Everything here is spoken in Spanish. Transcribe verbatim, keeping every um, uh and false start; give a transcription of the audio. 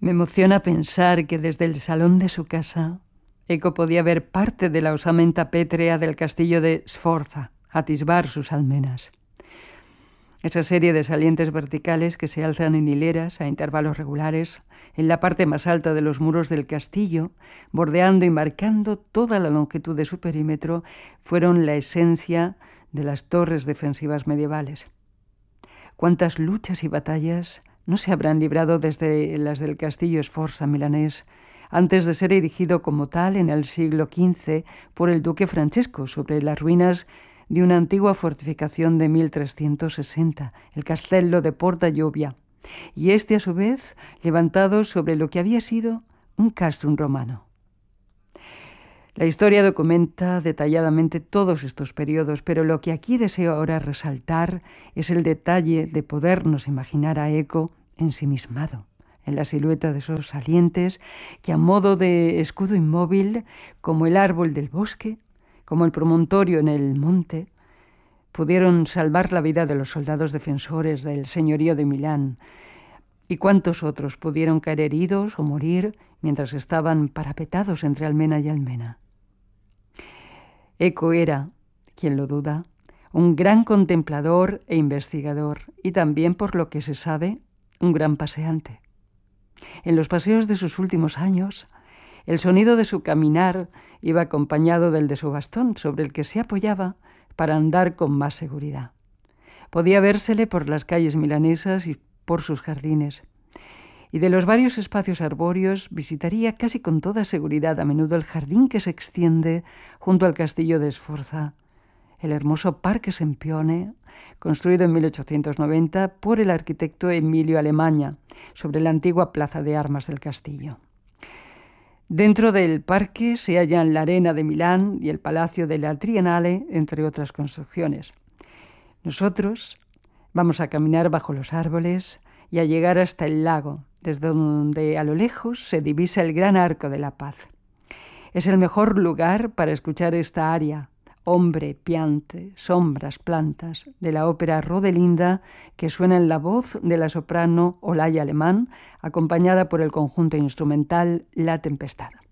Me emociona pensar que desde el salón de su casa Eco podía ver parte de la osamenta pétrea del castillo de Sforza, atisbar sus almenas. Esa serie de salientes verticales que se alzan en hileras a intervalos regulares en la parte más alta de los muros del castillo, bordeando y marcando toda la longitud de su perímetro, fueron la esencia de las torres defensivas medievales. Cuántas luchas y batallas no se habrán librado desde las del castillo Sforza milanés, antes de ser erigido como tal en el siglo quince por el duque Francesco sobre las ruinas de una antigua fortificación de mil trescientos sesenta, el Castello de Porta Giovia, y este a su vez levantado sobre lo que había sido un castrum romano. La historia documenta detalladamente todos estos periodos, pero lo que aquí deseo ahora resaltar es el detalle de podernos imaginar a Eco ensimismado en la silueta de esos salientes que, a modo de escudo inmóvil, como el árbol del bosque, como el promontorio en el monte, pudieron salvar la vida de los soldados defensores del señorío de Milán, y cuántos otros pudieron caer heridos o morir mientras estaban parapetados entre almena y almena. Eco era, quien lo duda, un gran contemplador e investigador, y también, por lo que se sabe, un gran paseante. En los paseos de sus últimos años, el sonido de su caminar iba acompañado del de su bastón, sobre el que se apoyaba para andar con más seguridad. Podía vérsele por las calles milanesas y por sus jardines, y de los varios espacios arbóreos visitaría casi con toda seguridad a menudo el jardín que se extiende junto al castillo de Sforza, el hermoso Parque Sempione, construido en mil ochocientos noventa por el arquitecto Emilio Alemagna, sobre la antigua plaza de armas del castillo. Dentro del parque se hallan la Arena de Milán y el Palacio de la Triennale, entre otras construcciones. Nosotros vamos a caminar bajo los árboles y a llegar hasta el lago, desde donde a lo lejos se divisa el gran Arco de la Paz. Es el mejor lugar para escuchar esta aria, hombre, piante, sombras, plantas, de la ópera Rodelinda, que suena en la voz de la soprano Olaya Alemán, acompañada por el conjunto instrumental La Tempestad.